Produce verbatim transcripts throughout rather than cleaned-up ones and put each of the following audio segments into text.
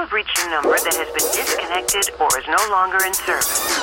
have reached a number that has been disconnected or is no longer in service.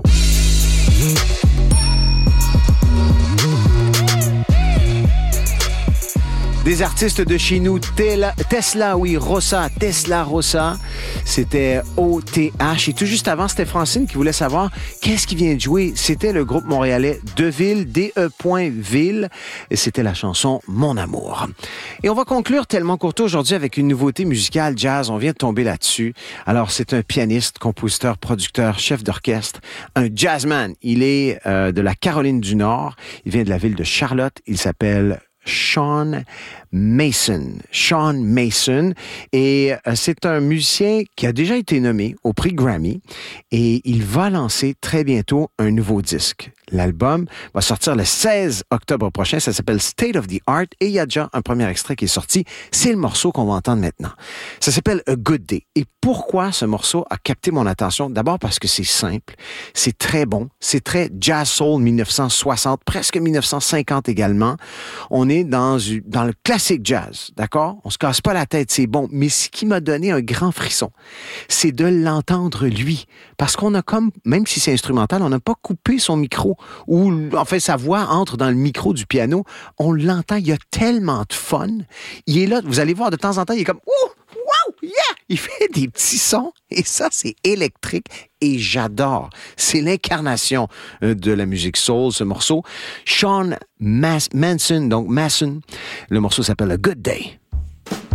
Des artistes de chez nous, Tela, Tesla, oui, Rossa, Tesla Rossa, c'était O T H. Et tout juste avant, c'était Francine qui voulait savoir qu'est-ce qui vient de jouer. C'était le groupe montréalais Deville, D E Ville, et c'était la chanson Mon Amour. Et on va conclure Tellement Courtois aujourd'hui avec une nouveauté musicale jazz. On vient de tomber là-dessus. Alors, c'est un pianiste, compositeur, producteur, chef d'orchestre, un jazzman. Il est euh, de la Caroline du Nord. Il vient de la ville de Charlotte. Il s'appelle Sean Mason. Sean Mason. Et euh, c'est un musicien qui a déjà été nommé au prix Grammy et il va lancer très bientôt un nouveau disque. L'album va sortir le seize octobre prochain. Ça s'appelle State of the Art et il y a déjà un premier extrait qui est sorti. C'est le morceau qu'on va entendre maintenant. Ça s'appelle A Good Day. Et pourquoi ce morceau a capté mon attention? D'abord parce que c'est simple, c'est très bon, c'est très jazz soul dix-neuf cent soixante, presque dix-neuf cent cinquante également. On est dans, dans le classique jazz, d'accord? On se casse pas la tête, c'est bon. Mais ce qui m'a donné un grand frisson, c'est de l'entendre lui. Parce qu'on a comme, même si c'est instrumental, on n'a pas coupé son micro ou en fait sa voix entre dans le micro du piano. On l'entend, il y a tellement de fun. Il est là, vous allez voir de temps en temps, il est comme « Ouh! Wow! Yeah! » Il fait des petits sons et ça, c'est électrique et j'adore. C'est l'incarnation de la musique soul, ce morceau. Sean Mas- Manson, donc Mason, le morceau s'appelle A Good Day.